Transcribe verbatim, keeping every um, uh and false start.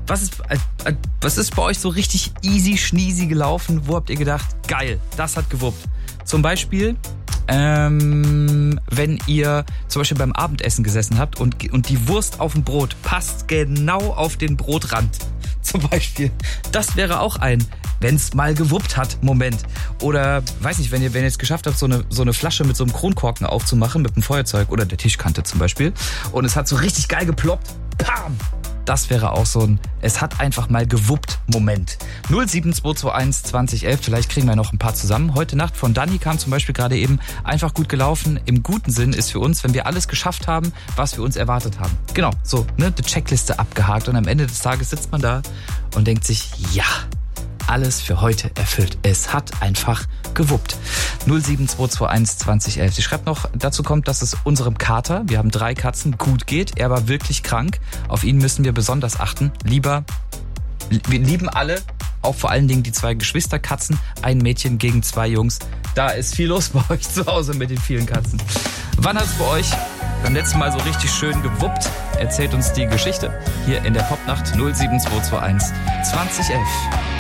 Was ist, äh, äh, was ist bei euch so richtig easy, schneezy gelaufen? Wo habt ihr gedacht, geil, das hat gewuppt? Zum Beispiel, ähm, wenn ihr zum Beispiel beim Abendessen gesessen habt und, und die Wurst auf dem Brot passt genau auf den Brotrand. Zum Beispiel. Das wäre auch ein, wenn es mal gewuppt hat, Moment. Oder, weiß nicht, wenn ihr, wenn ihr es geschafft habt, so eine, so eine Flasche mit so einem Kronkorken aufzumachen, mit einem Feuerzeug oder der Tischkante zum Beispiel. Und es hat so richtig geil geploppt. Pam! Das wäre auch so ein, es hat einfach mal gewuppt Moment. null sieben zwei zwei eins zwanzig elf, vielleicht kriegen wir noch ein paar zusammen. Heute Nacht von Dani kam zum Beispiel gerade eben, einfach gut gelaufen. Im guten Sinn ist für uns, wenn wir alles geschafft haben, was wir uns erwartet haben. Genau, so, ne, die Checkliste abgehakt und am Ende des Tages sitzt man da und denkt sich, ja, alles für heute erfüllt. Es hat einfach gewuppt. null sieben zwei zwei eins zwanzig elf. Sie schreibt noch, dazu kommt, dass es unserem Kater, wir haben drei Katzen, gut geht. Er war wirklich krank. Auf ihn müssen wir besonders achten. Lieber, wir lieben alle, auch vor allen Dingen die zwei Geschwisterkatzen. Ein Mädchen gegen zwei Jungs. Da ist viel los bei euch zu Hause mit den vielen Katzen. Wann hat es bei euch beim letzten Mal so richtig schön gewuppt? Erzählt uns die Geschichte hier in der Popnacht null sieben zwei zwei eins zwanzig elf.